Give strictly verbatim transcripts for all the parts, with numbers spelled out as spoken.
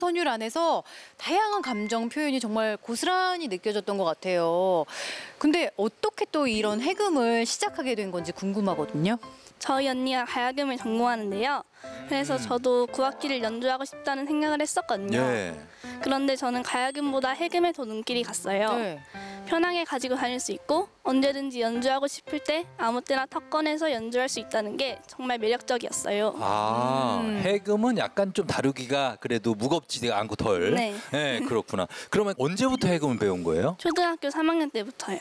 선율 안에서 다양한 감정 표현이 정말 고스란히 느껴졌던 것 같아요. 근데 어떻게 또 이런 해금을 시작하게 된 건지 궁금하거든요. 저희 언니가 가야금을 전공하는데요. 그래서 저도 구악기를 연주하고 싶다는 생각을 했었거든요. 예. 그런데 저는 가야금보다 해금에 더 눈길이 갔어요. 네. 편하게 가지고 다닐 수 있고 언제든지 연주하고 싶을 때 아무 때나 턱 꺼내서 연주할 수 있다는 게 정말 매력적이었어요. 아, 음. 해금은 약간 좀 다루기가 그래도 무겁지 않고 덜. 네. 네, 그렇구나. 그러면 언제부터 해금을 배운 거예요? 초등학교 삼 학년 때부터요.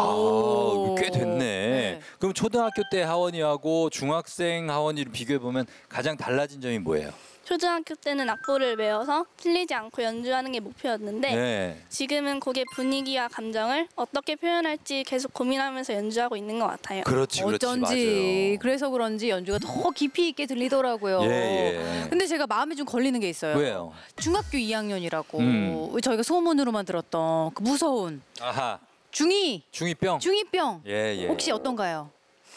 오. 아, 꽤 됐네. 네. 그럼 초등학교 때 하원이하고 중학생 하원이를 비교해 보면 가장 달라진 점이 뭐예요? 초등학교 때는 악보를 외워서 틀리지 않고 연주하는 게 목표였는데 네. 지금은 곡의 분위기와 감정을 어떻게 표현할지 계속 고민하면서 연주하고 있는 것 같아요. 그렇지, 그렇지, 어쩐지 맞아요. 그래서 그런지 연주가 더 깊이 있게 들리더라고요. 예, 예. 근데 제가 마음에 좀 걸리는 게 있어요. 왜요? 중학교 이 학년이라고 음. 저희가 소문으로만 들었던 그 무서운 아하, 중이 중이병. 중이병 예, 예. 혹시 어떤가요?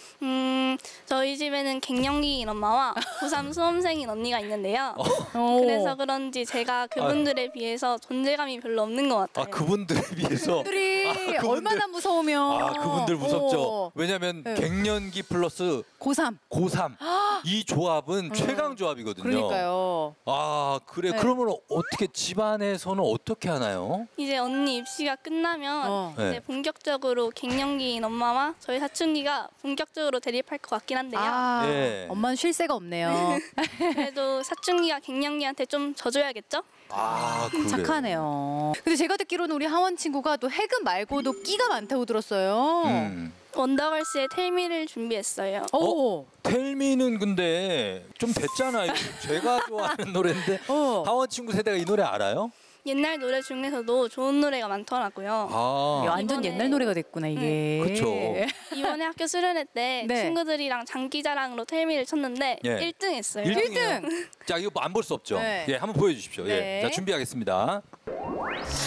음, 저희 집에는 갱년기인 엄마와 고삼 수험생인 언니가 있는데요. 오. 그래서 그런지 제가 그분들에 비해서 존재감이 별로 없는 것 같아요. 아, 그분들에 비해서 그들이 아, 그분들. 얼마나 무서우면 아, 그분들 무섭죠. 어. 왜냐면 네. 갱년기 플러스 고삼 고삼 이 조합은 최강 조합이거든요. 그러니까요. 아, 그래. 네. 그러면 어떻게 집안에서는 어떻게 하나요? 이제 언니 입시가 끝나면 어. 이제 네. 본격적으로 갱년기인 엄마와 저희 사춘기가 본격적으로 대립할 것 같긴 한데요. 아, 예. 엄마는 쉴 새가 없네요. 그래도 사춘기가 갱년기한테 좀 져줘야겠죠? 아, 그래. 착하네요. 근데 제가 듣기로는 우리 하원 친구가 또 해금 말고도 끼가 많다고 들었어요. 음. 원더걸스의 텔미를 준비했어요. 오. 텔미는 근데 좀 됐잖아요. 제가 좋아하는 노래인데 어. 하원 친구 세대가 이 노래 알아요? 옛날 노래 중에서도 좋은 노래가 많더라고요. 아, 완전 이번에- 옛날 노래가 됐구나 이게. 그쵸. 이번에 학교 수련회 때 네. 친구들이랑 장기자랑으로 텔미를 쳤는데 예. 일 등 했어요. 일 일 등. 자, 이거 안 볼 수 없죠. 네. 예, 한번 보여주십시오. 네. 예, 자 준비하겠습니다.